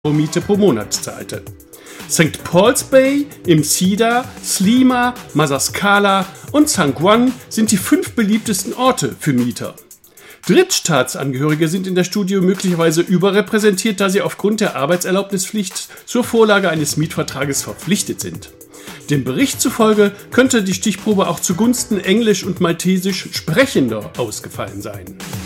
Miete pro Monat zahlte. St. Paul's Bay, Msida, Slima, Masaskala und St. Juan sind die 5 beliebtesten Orte für Mieter. Drittstaatsangehörige sind in der Studie möglicherweise überrepräsentiert, da sie aufgrund der Arbeitserlaubnispflicht zur Vorlage eines Mietvertrages verpflichtet sind. Dem Bericht zufolge könnte die Stichprobe auch zugunsten Englisch und Maltesisch Sprechender ausgefallen sein.